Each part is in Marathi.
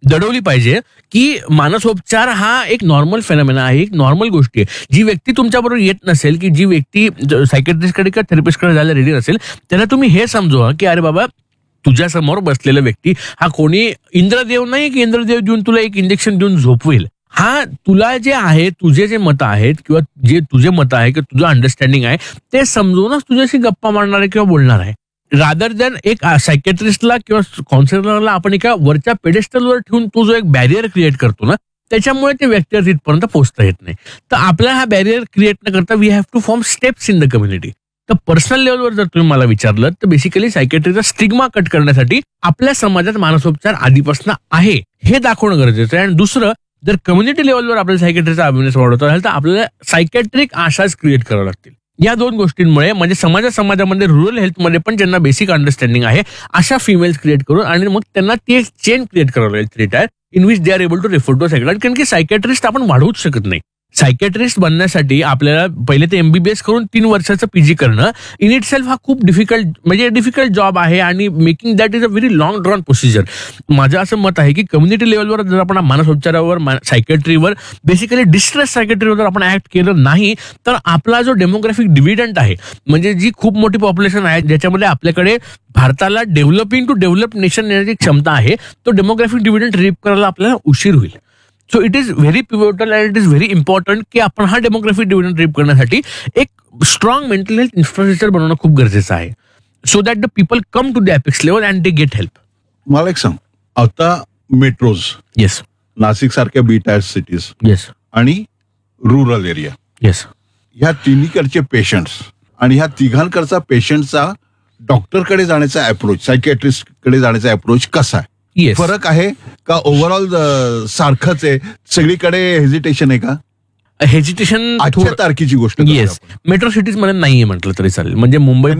दडवली पाहिजे की मानसोपचार हा एक नॉर्मल फेनॉमेना आहे, एक नॉर्मल गोष्टी आहे. जी व्यक्ती तुमच्याबरोबर येत नसेल, की जी व्यक्ती सायकेट्रिस्टकडे किंवा थेरपिस्टकडे जायला रेडी नसेल, त्याला तुम्ही हे समजवा की अरे बाबा, तुझ्या समोर बसलेला व्यक्ती हा कोणी इंद्रदेव नाही की इंद्रदेव देऊन तुला एक इंजेक्शन देऊन झोपवेल. हा तुला जे आहे, तुझे जे मत आहेत किंवा जे तुझे मत आहे किंवा तुझं अंडरस्टँडिंग आहे ते समजूनच तुझ्याशी गप्पा मारणार आहे किंवा बोलणार आहे. रादर दॅन एक सायकेट्रिस्टला किंवा काउन्सिलरला आपण एका वरच्या पेडेस्टलवर ठेवून तो जो एक बॅरियर क्रिएट करतो ना, त्याच्यामुळे ते व्यक्तीला तिथपर्यंत पोहोचता येत नाही. तर आपल्याला हा बॅरियर क्रिएट न करता we have to form steps in the community. तर पर्सनल लेवलवर जर तुम्ही मला विचारलं तर बेसिकली सायकेट्रीचा स्टिग्मा कट करण्यासाठी आपल्या समाजात मानसोपचार आधीपासून आहे हे दाखवणं गरजेचं आहे. आणि दुसरं, जर कम्युनिटी लेवलवर आपल्याला सायकेट्रीचा अवेअरनेस वाढवता असेल तर आपल्याला सायकेट्रिक आशाच क्रिएट करावं लागतील. या दोन गोष्टींमुळे म्हणजे समाजामध्ये रुरल हेल्थमध्ये पण ज्यांना बेसिक अंडरस्टँडिंग आहे अशा फिमेल्स क्रिएट करून आणि मग त्यांना ती एक चेन क्रिएट करावं लागेल retire in which they are able to refer to psychiatrist. कारण की सायकेट्रिस्ट आपण वाढवूच शकत नाही. सायकेट्रिस्ट बनण्यासाठी आपल्याला पहिले ते MBBS करून 3 वर्षाचं PG करणं इन इट सेल्फ हा खूप डिफिकल्ट जॉब आहे आणि making that is a very long drawn procedure. माझं असं मत आहे की कम्युनिटी लेवलवर जर आपण मानसोपचारावर, सायकेट्रीवर, बेसिकली डिस्ट्रेस सायकेट्रीवर जर आपण ऍक्ट केलं नाही तर आपला जो डेमोग्राफिक डिव्हिडंट आहे, म्हणजे जी खूप मोठी पॉप्युलेशन आहे ज्याच्यामध्ये आपल्याकडे भारताला डेव्हलपिंग टू डेव्हलप नेशन येण्याची क्षमता आहे, तो डेमोग्राफिक डिव्हिडंट रिप करायला आपल्याला उशीर होईल. So it is very पिव्होटल and it is very important की आपण हा डेमोग्राफिक डिव्हिडंट रिप करण्यासाठी एक स्ट्रॉंग मेंटल हेल्थ इन्फ्रास्ट्रक्चर बनवणं खूप गरजेचं आहे. So that the people come to the apex level and they get help. मला एक सांग, आता मेट्रोज, येस, नाशिक सारख्या बी टायर सिटीज, येस, आणि रुरल एरिया, येस, ह्या तिन्हीकडचे पेशंट्स आणि ह्या तिघांकडचा पेशंटचा डॉक्टरकडे जाण्याचा अप्रोच, सायकियाट्रिस्टकडे जाण्याचा अप्रोच कसा आहे? येस. फरक आहे का ओव्हरऑल सारखंच आहे? सगळीकडे हेजिटेशन आहे का? हेजिटेशन आजच्या तारखेची गोष्ट. येस, मेट्रो सिटीज मध्ये नाहीये म्हटलं तरी चालेल. म्हणजे मुंबई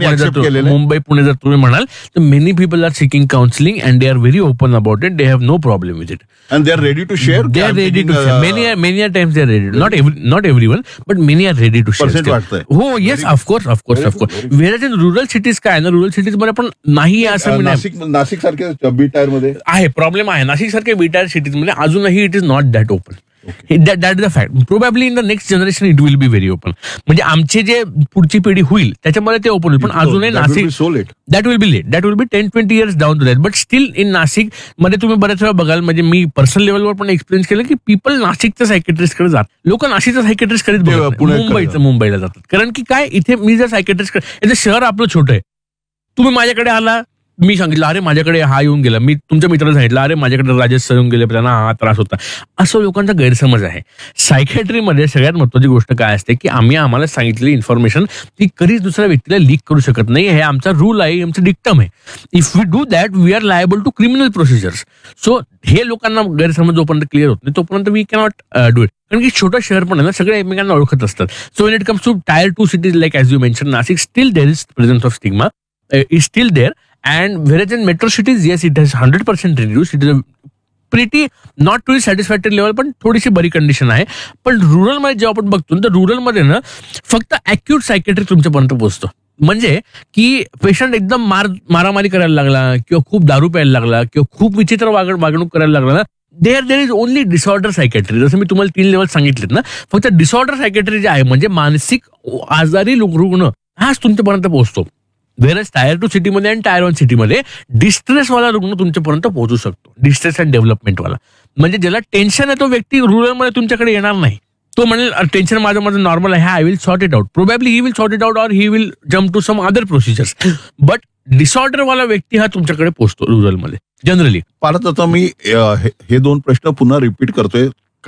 पुणे जर तुम्ही म्हणाल तर many people R seeking counselling and they are very open about it. They have no problem with it and they are ready to share. They are ready to share. Many times they are ready. Not everyone, but many are ready to share. Percent वाटतंय. हो, yes, of course. Whereas in rural cities काय ना, रुरल सिटीज मध्ये पण नाही असं नाशिक सारख्या बी टायर मध्ये आहे, प्रॉब्लेम आहे. नाशिक सारख्या बी टायर सिटीज मध्ये अजूनही it is not that open. That is the fact. Probably in the next generation it will be very open. म्हणजे आमचे जे पुढची पिढी होईल त्याच्यामध्ये ते ओपन होईल. पण अजूनही Nashik that will be late. That will be 10-20 years down to that. But still in Nashik मध्ये तुम्ही बऱ्याच वेळा बघाल, म्हणजे मी पर्सनल लेवलवर पण एक्सपिरियन्स केलं की पीपल नाशिकच्या सायकेट्रिस्टकडे जात. लोक नाशिकच्या सायकेट्रिस्टकडे मुंबईला जातात. कारण की काय, इथे मी जर सायकेट्रिस्टकडे, शहर आपलं छोटं आहे, तुम्ही माझ्याकडे आला, मी सांगितलं अरे माझ्याकडे हा येऊन गेला, मी तुमच्या मित्राला सांगितलं अरे माझ्याकडे राजेश सर येऊन गेले, त्यांना हा त्रास होता, असं लोकांचा गैरसमज आहे. सायकॅट्रीमध्ये सगळ्यात महत्वाची गोष्ट काय असते की आम्हाला सांगितलेली इन्फॉर्मेशन ती कधीच दुसऱ्या व्यक्तीला लीक करू शकत नाही. हे आमचा रूल आहे, आमचं डिक्टम आहे. If we do that we R liable to criminal procedures. So हे लोकांना गैरसमज जोपर्यंत क्लिअर होत नाही तोपर्यंत वी कॅनॉट डू इट. कारण की छोटं शहर पण आहे ना, सगळे एकमेकांना ओळखत असतात. So when it comes to Tier 2 cities like as you mentioned Nashik, still there is presence of stigma, is still there. And whereas in metro cities, yes, it has 100% reduced. It is a pretty not to satisfactory level, पण थोडीशी बरी कंडिशन आहे. पण रुरल मध्ये जेव्हा आपण बघतो तर रुरल मध्ये ना फक्त अॅक्यूट सायकेट्रिक तुमच्यापर्यंत पोहोचतो. म्हणजे की पेशंट एकदम मारामारी करायला लागला किंवा खूप दारू प्यायला लागला किंवा खूप विचित्र वागणूक करायला लागला ना, देर इज ओनली डिसऑर्डर सायकेट्री. जसं मी तुम्हाला 3 लेवल सांगितलेत ना, फक्त डिसऑर्डर सायकेट्री जे आहे म्हणजे मानसिक आजारी रुग्ण हाच तुमच्यापर्यंत पोहोचतो. वेरस Tier 2 सिटीमध्ये आणि Tier 1 सिटीमध्ये डिस्ट्रेसवाला रुग्ण तुमच्यापर्यंत पोहोचू शकतो. डिस्ट्रेस अँड डेव्हलपमेंटवाला, म्हणजे ज्याला टेन्शन आहे तो व्यक्ती रुरलमध्ये तुमच्याकडे येणार नाही. तो म्हणेल टेन्शन माझं नॉर्मल आहे, I will sort it out. Probably he will sort it out और he will jump to some other procedures. But डिसऑर्डरवाला व्यक्ती हा तुमच्याकडे पोहोचतो रुरलमध्ये जनरली. परत आता मी हे 2 प्रश्न पुन्हा रिपीट करतोय.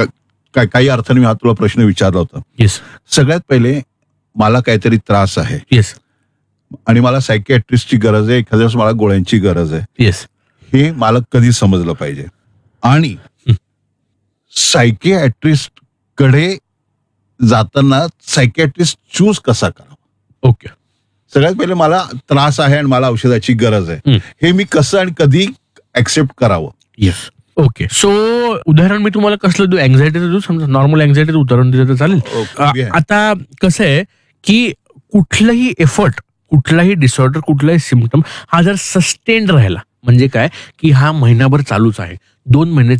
काही अर्थाने मी हा तुला प्रश्न विचारला होता. येस. सगळ्यात पहिले मला काहीतरी त्रास आहे. येस. आणि मला सायकियाट्रिस्टची गरज आहे, एखाद्या वेळेस मला गोळ्यांची गरज आहे. येस. हे मला कधी समजलं पाहिजे. आणि सायकियाट्रिस्ट कडे जाताना सायकियाट्रिस्ट चूज कसा करावा? ओके. सगळ्यात पहिले मला त्रास आहे आणि मला औषधाची गरज आहे, हे मी कसं आणि कधी ऍक्सेप्ट करावं? येस. ओके. सो उदाहरण मी तुम्हाला कसलं देऊ? अँझायटीचं देऊ? समजा नॉर्मल अँझायटीचं उदाहरण दिलं तर चालेल. आता कसं आहे की कुठलाही एफर्ट, कुठलाही डिसऑर्डर, कुठलाही सिम्पटम हा जर सस्टेन्ड राहिला, म्हणजे काय की हा महिनाभर चालूच आहे, 2 महिने